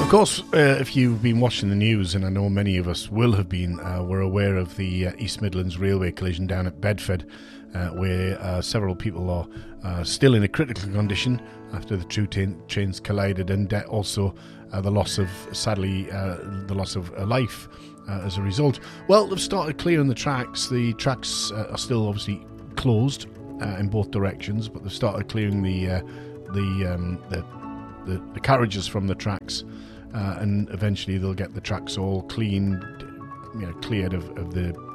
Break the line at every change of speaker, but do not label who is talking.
course, if you've been watching the news, and I know many of us will have been, we're aware of the East Midlands Railway collision down at Bedford, where several people are still in a critical condition after the two trains collided, and also the loss of, sadly, the loss of a life as a result. Well, they've started clearing the tracks. The tracks are still obviously closed in both directions, but they've started clearing the carriages from the tracks, and eventually they'll get the tracks all cleaned, cleared of the